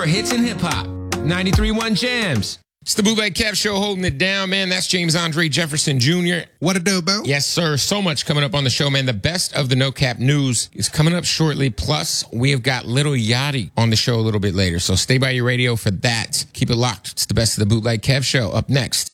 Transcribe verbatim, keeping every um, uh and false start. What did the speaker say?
For hits and hip hop. ninety-three point one Jams. It's the Bootleg Kev Show holding it down, man. That's James Andre Jefferson Junior What a dope, Bo. Yes, sir. So much coming up on the show, man. The best of the No Cap news is coming up shortly. Plus, we have got Little Yachty on the show a little bit later. So stay by your radio for that. Keep it locked. It's the best of the Bootleg Kev Show up next.